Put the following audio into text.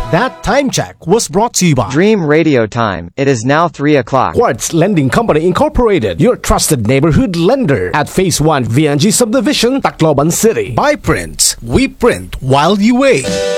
That time check was brought to you by Dream Radio Time. It is now 3 o'clock. Quartz Lending Company Incorporated, your trusted neighborhood lender at Phase 1 VNG Subdivision, Tacloban City. By Print. We print while you wait.